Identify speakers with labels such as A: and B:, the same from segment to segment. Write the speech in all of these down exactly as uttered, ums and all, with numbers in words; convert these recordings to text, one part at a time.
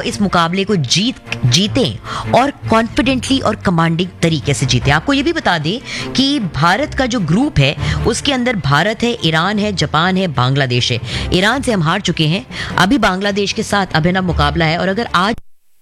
A: इस मुकाबले को जीत जीतें और कॉन्फिडेंटली और कमांडिंग तरीके से जीतें। आपको ये भी बता दें कि भारत का जो ग्रुप है उसके अंदर भारत है, ईरान है, जापान है, बांग्लादेश है। ईरान से हम हार चुके हैं, अभी बांग्लादेश के साथ अभिनव मुकाबला है और अगर आज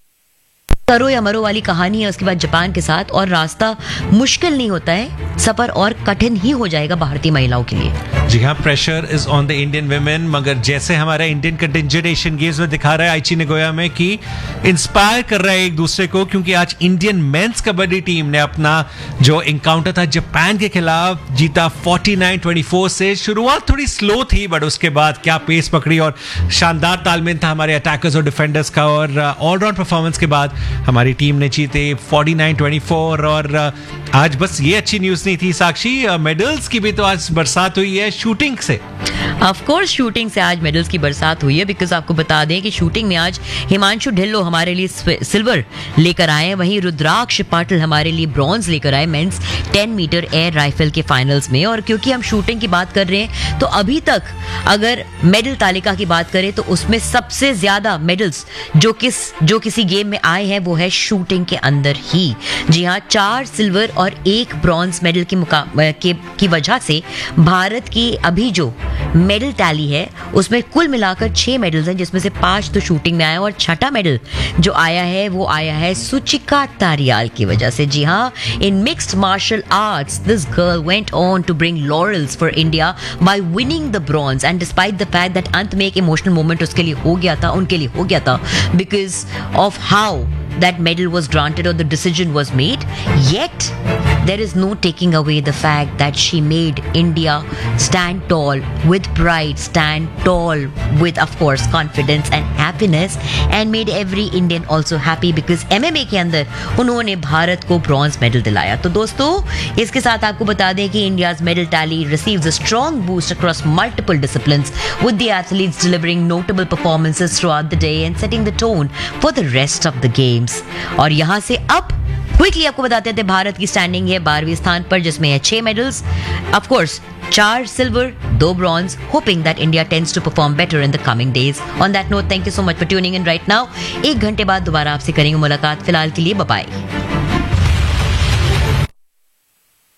A: करो या मरो वाली कहानी है उसके बाद जापान के साथ, और रास्ता मुश्किल नहीं होता है, सफर और कठिन ही हो जाएगा भारतीय महिलाओं के लिए।
B: जी हाँ, pressure is on the Indian women, मगर जैसे हमारा इंडियन कंटिंजेंट एशियन गेम्स में दिखा रहा है आईची नगोया में कि इंस्पायर कर रहा है एक दूसरे को, क्योंकि आज इंडियन मेंस कबड्डी टीम ने अपना जो इनकाउंटर था जापान के खिलाफ जीता उनचास चौबीस से। शुरुआत थोड़ी स्लो थी बट उसके बाद क्या पेस पकड़ी और शानदार तालमेल था हमारे अटैकर्स और डिफेंडर्स का, और ऑलराउंड परफॉर्मेंस के बाद हमारी टीम ने जीते उनचास चौबीस। और आज बस ये अच्छी न्यूज नहीं थी साक्षी, मेडल्स की भी तो आज बरसात हुई है शूटिंग से।
A: ऑफ कोर्स शूटिंग से आज मेडल्स की बरसात हुई है, बिकॉज आपको बता दें कि शूटिंग में आज हिमांशु ढिल्लो हमारे लिए सिल्वर लेकर आए हैं, वहीं रुद्राक्ष पाटिल हमारे लिए ब्रॉन्ज लेकर आए mains ten metre air rifle के फाइनल्स में। और क्योंकि हम शूटिंग की बात कर रहे हैं तो अभी तक अगर मेडल तालिका की बात करें तो उसमें सबसे ज्यादा मेडल्स जो किस जो किसी गेम में आए हैं वो है शूटिंग के अंदर ही। जी हाँ, चार सिल्वर और एक ब्रॉन्ज मेडल की मुका के, की वजह से भारत की अभी जो मेडल टैली है उसमें कुल मिलाकर छह मेडल्स हैं, जिसमें से पांच तो शूटिंग में आया और छठा मेडल जो आया है वो आया है सुचिका तारियाल की वजह से। जी हाँ, in mixed martial arts this girl went on to bring laurels for India by winning the bronze, and despite the fact that अंत में एक इमोशनल मोमेंट उसके लिए हो गया था उनके लिए हो गया था because of how that medal was granted or the decision was made, yet there is no taking away the fact that she made India stand tall with pride, stand tall with of course confidence and happiness, and made every Indian also happy because M M A के अंदर उन्होंने भारत को bronze medal दिलाया। तो दोस्तों इसके साथ आपको बता दें कि India's medal tally receives a strong boost across multiple disciplines with the athletes delivering notable performances throughout the day and setting the tone for the rest of the game। और यहां से अब क्विकली आपको बताते थे भारत की स्टैंडिंग है बारहवीं स्थान पर, जिसमें है छह मेडल्स, ऑफ कोर्स चार सिल्वर, दो bronze, hoping that India tends to perform better in the coming days. On that note, thank you so much for tuning in right now. एक घंटे बाद दोबारा आपसे करेंगे मुलाकात, फिलहाल के लिए बाय बाय।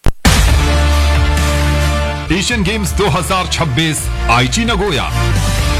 C: एशियन गेम्स दो हज़ार छब्बीस आईची नगोया।